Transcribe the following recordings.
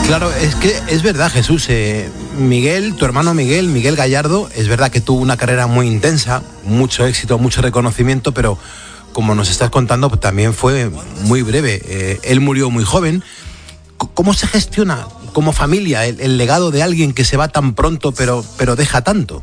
Claro, es que es verdad, Jesús. Miguel, tu hermano Miguel Gallardo, es verdad que tuvo una carrera muy intensa, mucho éxito, mucho reconocimiento, pero como nos estás contando, pues, también fue muy breve. Él murió muy joven. ¿Cómo se gestiona como familia el legado de alguien que se va tan pronto, pero deja tanto?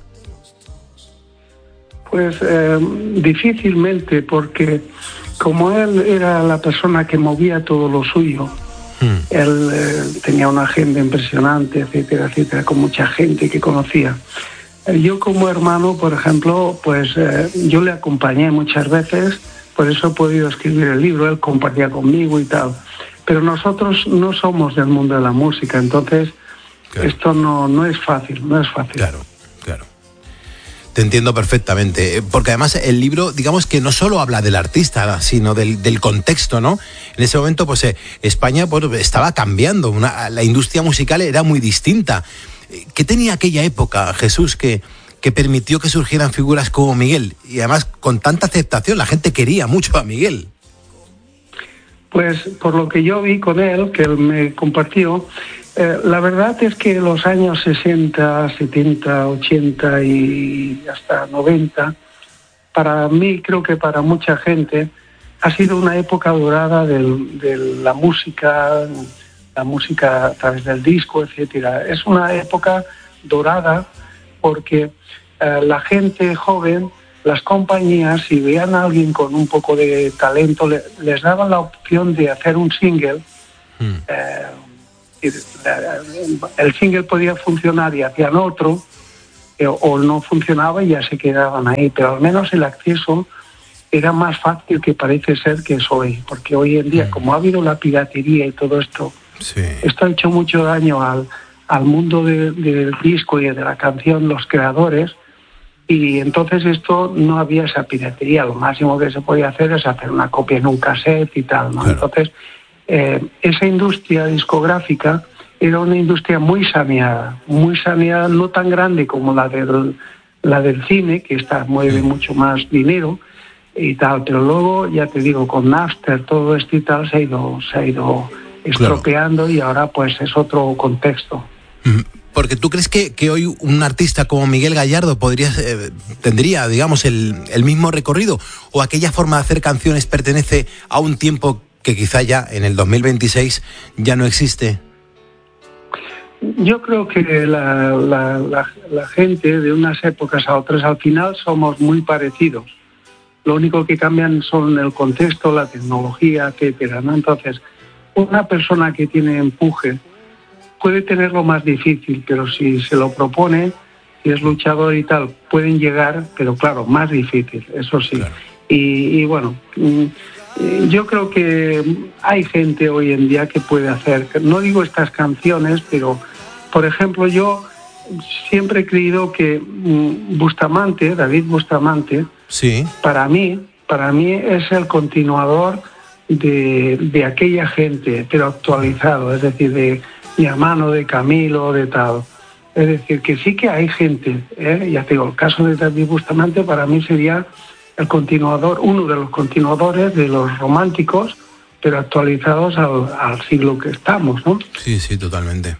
Pues difícilmente, porque como él era la persona que movía todo lo suyo, él tenía una agenda impresionante, etcétera, etcétera, con mucha gente que conocía. Yo como hermano, por ejemplo, pues yo le acompañé muchas veces, por eso he podido escribir el libro, él compartía conmigo y tal. Pero nosotros no somos del mundo de la música, entonces claro. Esto no es fácil. Claro. Te entiendo perfectamente, porque además el libro, digamos que no solo habla del artista, sino del contexto, ¿no? En ese momento, pues España estaba cambiando, la industria musical era muy distinta. ¿Qué tenía aquella época, Jesús, que permitió que surgieran figuras como Miguel? Y además con tanta aceptación, la gente quería mucho a Miguel. Pues por lo que yo vi con él, que él me compartió, la verdad es que los años 60, 70, 80 y hasta 90, para mí, creo que para mucha gente, ha sido una época dorada de la música a través del disco, etcétera. Es una época dorada porque la gente joven, las compañías, si veían a alguien con un poco de talento, les daban la opción de hacer un single. El single podía funcionar y hacían otro, o no funcionaba y ya se quedaban ahí, pero al menos el acceso era más fácil que parece ser que es hoy, porque hoy en día, como ha habido la piratería y todo esto, esto ha hecho mucho daño al mundo del disco y de la canción, los creadores, y entonces esto no había esa piratería, lo máximo que se podía hacer es hacer una copia en un cassette y tal, ¿no? Claro. Entonces, esa industria discográfica era una industria muy saneada, no tan grande como la del cine, que mueve mucho más dinero y tal, pero luego, ya te digo, con Napster, todo esto y tal, se ha ido estropeando, claro. Y ahora pues es otro contexto. Porque tú crees que hoy un artista como Miguel Gallardo tendría, digamos, el mismo recorrido, o aquella forma de hacer canciones pertenece a un tiempo que quizá ya en el 2026 ya no existe? Yo creo que la gente de unas épocas a otras al final somos muy parecidos. Lo único que cambian son el contexto, la tecnología, etcétera, ¿no? Entonces, una persona que tiene empuje puede tenerlo más difícil, pero si se lo propone, si es luchador y tal, pueden llegar, pero claro, más difícil, eso sí. Claro. Y bueno, yo creo que hay gente hoy en día que puede hacer, no digo estas canciones, pero por ejemplo yo siempre he creído que David Bustamante, sí. para mí es el continuador de aquella gente, pero actualizado, es decir, de mi hermano, de Camilo, de tal. Es decir, que sí que hay gente, ya te digo, el caso de David Bustamante para mí sería el continuador, uno de los continuadores de los románticos, pero actualizados al siglo que estamos, ¿no? Sí, totalmente.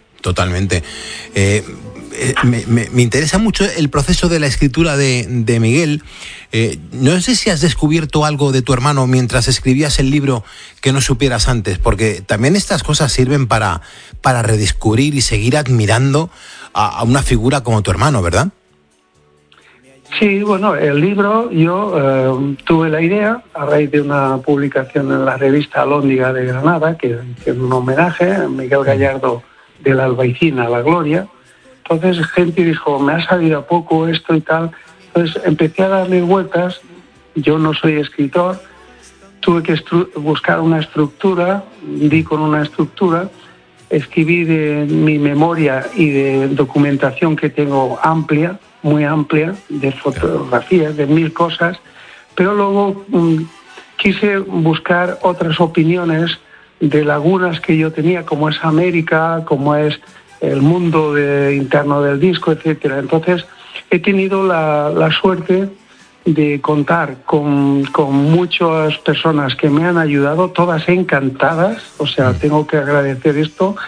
Me interesa mucho el proceso de la escritura de Miguel. No sé si has descubierto algo de tu hermano mientras escribías el libro que no supieras antes, porque también estas cosas sirven para redescubrir y seguir admirando a una figura como tu hermano, ¿verdad? Sí, bueno, el libro yo tuve la idea a raíz de una publicación en la revista Alhóndiga de Granada, que es un homenaje a Miguel Gallardo de la Albaicín a la Gloria. Entonces gente dijo, me ha salido a poco esto y tal. Entonces empecé a darle vueltas. Yo no soy escritor, tuve que buscar una estructura, di con una estructura, escribí de mi memoria y de documentación que tengo amplia, muy amplia, de fotografías, de 1000 cosas, pero luego quise buscar otras opiniones de lagunas que yo tenía, como es América, como es el mundo interno del disco, etcétera. Entonces he tenido la suerte de contar con muchas personas que me han ayudado, todas encantadas, o sea, tengo que agradecer esto,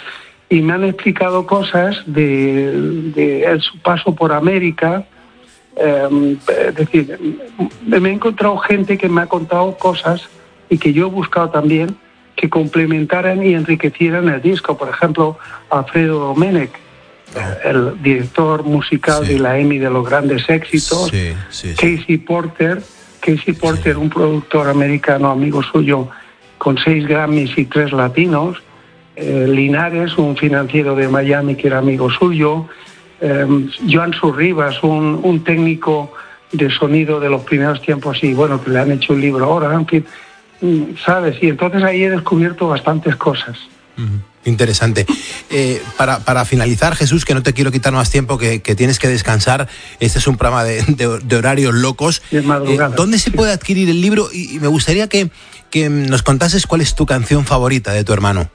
y me han explicado cosas de su paso por América. Es decir, me he encontrado gente que me ha contado cosas y que yo he buscado también que complementaran y enriquecieran el disco. Por ejemplo, Alfredo Domènech, el director musical de la EMI de los grandes éxitos. Casey Porter, un productor americano amigo suyo con 6 Grammys y 3 latinos. Linares, un financiero de Miami que era amigo suyo. Joan Surribas, un técnico de sonido de los primeros tiempos y bueno, que le han hecho un libro ahora, en fin, ¿sabes? Y entonces ahí he descubierto bastantes cosas. Interesante. Para finalizar, Jesús, que no te quiero quitar más tiempo, que tienes que descansar. Este es un programa de horarios locos. ¿Dónde se puede adquirir el libro? Y me gustaría que nos contases cuál es tu canción favorita de tu hermano.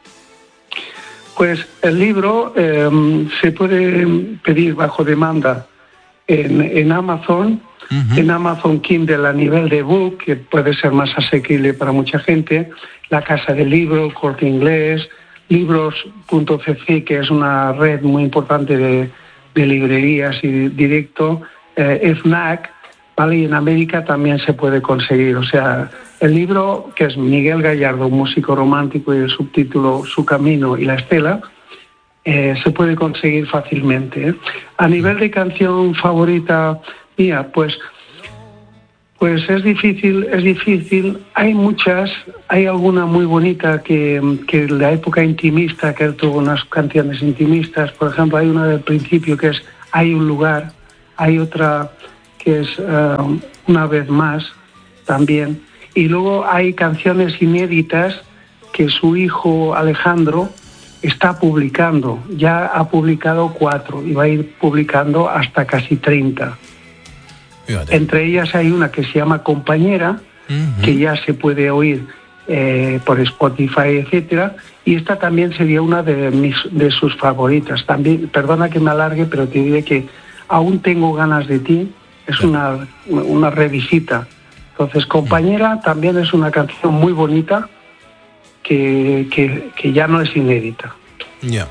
Pues el libro se puede pedir bajo demanda en Amazon, en Amazon Kindle a nivel de book, que puede ser más asequible para mucha gente, la Casa del Libro, Corte Inglés, libros.cc, que es una red muy importante de librerías y directo, FNAC, ¿vale? Y en América también se puede conseguir. O sea, el libro, que es Miguel Gallardo, músico romántico, y el subtítulo Su camino y la estela, se puede conseguir fácilmente. A nivel de canción favorita mía, pues es difícil. Hay muchas, hay alguna muy bonita que en la época intimista, que él tuvo unas canciones intimistas. Por ejemplo, hay una del principio que es Hay un lugar, hay otra que es Una vez más también. Y luego hay canciones inéditas que su hijo Alejandro está publicando. Ya ha publicado 4 y va a ir publicando hasta casi 30. Fíjate. Entre ellas hay una que se llama Compañera, que ya se puede oír por Spotify, etcétera. Y esta también sería una de sus favoritas. También, perdona que me alargue, pero te diré que Aún tengo ganas de ti. Es una revisita. Entonces, Compañera también es una canción muy bonita que ya no es inédita. Ya.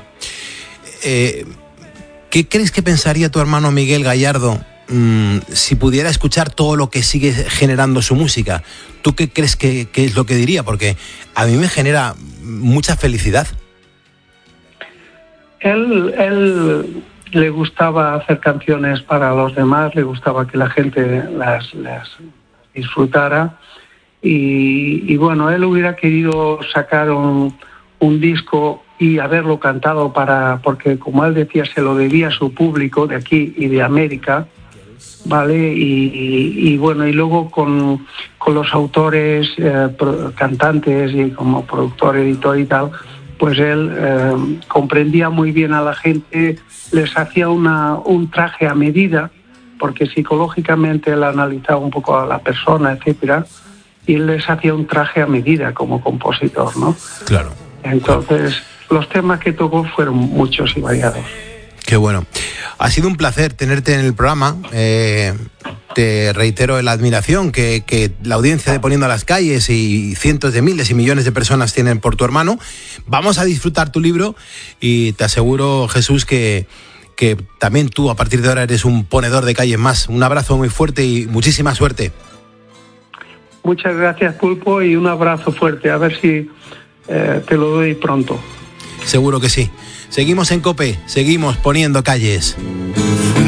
¿Qué crees que pensaría tu hermano Miguel Gallardo si pudiera escuchar todo lo que sigue generando su música? ¿Tú qué crees que es lo que diría? Porque a mí me genera mucha felicidad. Él le gustaba hacer canciones para los demás, le gustaba que la gente las disfrutara y bueno, él hubiera querido sacar un disco y haberlo cantado porque como él decía, se lo debía a su público de aquí y de América, ¿vale? Y bueno, y luego con los autores, cantantes y como productor, editor y tal, pues él comprendía muy bien a la gente, les hacía un traje a medida, porque psicológicamente él analizaba un poco a la persona, etcétera, y él les hacía un traje a medida como compositor, ¿no? Claro. Entonces, los temas que tocó fueron muchos y variados. Qué bueno. Ha sido un placer tenerte en el programa. Te reitero la admiración que la audiencia de Poniendo a las Calles y cientos de miles y millones de personas tienen por tu hermano. Vamos a disfrutar tu libro y te aseguro, Jesús, que también tú a partir de ahora eres un ponedor de calles más. Un abrazo muy fuerte y muchísima suerte. Muchas gracias, Pulpo, y un abrazo fuerte. A ver si te lo doy pronto. Seguro que sí. Seguimos en COPE, seguimos poniendo calles.